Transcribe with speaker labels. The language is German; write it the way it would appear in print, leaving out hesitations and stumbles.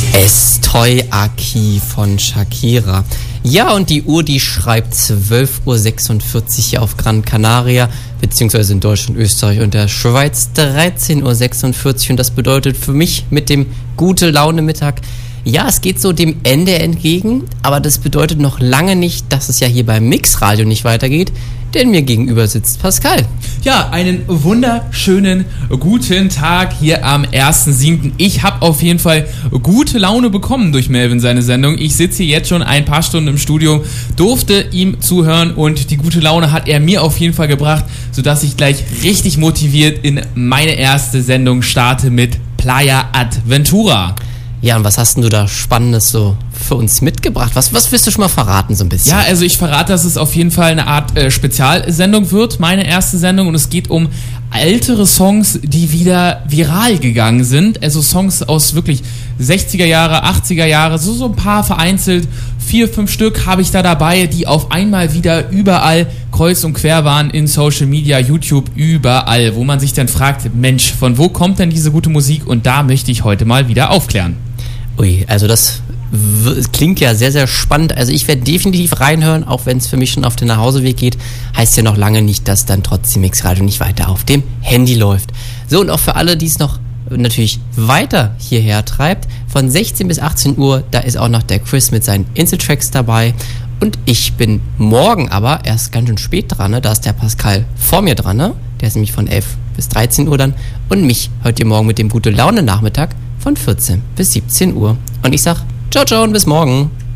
Speaker 1: Estoy Aquí von Shakira. Ja, und die Uhr, die schreibt 12.46 Uhr hier auf Gran Canaria, beziehungsweise in Deutschland, Österreich und der Schweiz 13.46 Uhr. Und das bedeutet für mich mit dem Gute-Laune-Mittag, ja, es geht so dem Ende entgegen, aber das bedeutet noch lange nicht, dass es ja hier beim Mixradio nicht weitergeht, denn mir gegenüber sitzt Pascal.
Speaker 2: Ja, einen wunderschönen guten Tag hier am 1.7. Ich habe auf jeden Fall gute Laune bekommen durch Melvin seine Sendung. Ich sitze hier jetzt schon ein paar Stunden im Studio, durfte ihm zuhören und die gute Laune hat er mir auf jeden Fall gebracht, sodass ich gleich richtig motiviert in meine erste Sendung starte mit Playa Adventura.
Speaker 1: Ja, und was hast denn du da Spannendes so für uns mitgebracht? Was willst du schon mal verraten so ein bisschen?
Speaker 2: Ja, also ich verrate, dass es auf jeden Fall eine Art Spezialsendung wird, meine erste Sendung. Und es geht um ältere Songs, die wieder viral gegangen sind. Also Songs aus wirklich 60er Jahre, 80er Jahre, so ein paar vereinzelt. 4, 5 Stück habe ich da dabei, die auf einmal wieder überall kreuz und quer waren in Social Media, YouTube, überall. Wo man sich dann fragt, Mensch, von wo kommt denn diese gute Musik? Und da möchte ich heute mal wieder aufklären.
Speaker 1: Ui, also das klingt ja sehr, sehr spannend. Also ich werde definitiv reinhören, auch wenn es für mich schon auf den Nachhauseweg geht. Heißt ja noch lange nicht, dass dann trotzdem Mixradio nicht weiter auf dem Handy läuft. So, und auch für alle, die es noch natürlich weiter hierher treibt, von 16 bis 18 Uhr, da ist auch noch der Chris mit seinen Insta-Tracks dabei. Und ich bin morgen aber erst ganz schön spät dran, ne? Da ist der Pascal vor mir dran, ne? Der ist nämlich von 11 bis 13 Uhr dann. Und mich hört ihr morgen mit dem Gute-Laune-Nachmittag von 14 bis 17 Uhr. Und ich sag ciao, ciao und bis morgen.